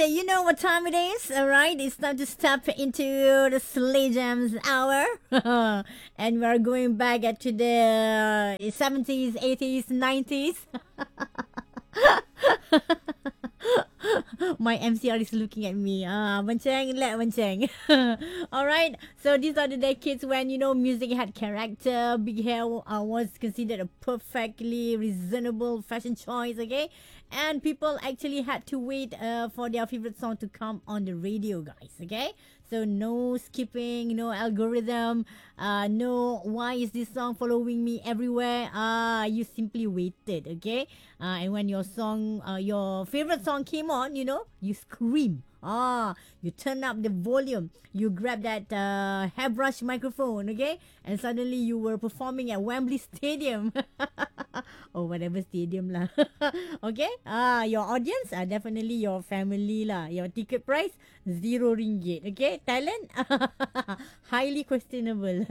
you know what time it is, alright? It's time to step into the Slay Jams hour. And we're going back to the 70s, 80s, 90s. My MCR is looking at me. Menceng, let menceng. Alright, so these are the decades when, music had character. Big hair was considered a perfectly reasonable fashion choice, okay? And people actually had to wait for their favorite song to come on the radio, guys, okay? So no skipping, no algorithm, no why is this song following me everywhere? You simply waited, okay? And when your favorite song came on, you scream. You turn up the volume. You grab that hairbrush microphone, okay? And suddenly you were performing at Wembley Stadium. Or whatever stadium lah. Okay? Your audience are definitely your family lah. Your ticket price, RM0. Okay? Talent? Highly questionable.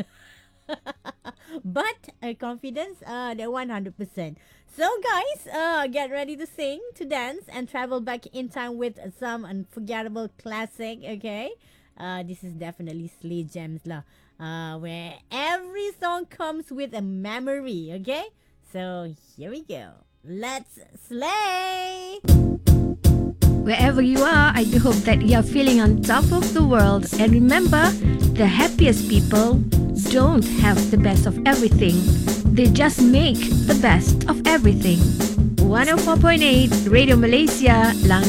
But confidence, they're 100%. So guys, get ready to sing, to dance, and travel back in time with some unforgettable classic, okay? This is definitely Slay Jams lah. Where every song comes with a memory, okay? So here we go. Let's slay! Wherever you are, I do hope that you are feeling on top of the world. And remember, the happiest people don't have the best of everything. They just make the best of everything. 104.8 Radio Malaysia, Lang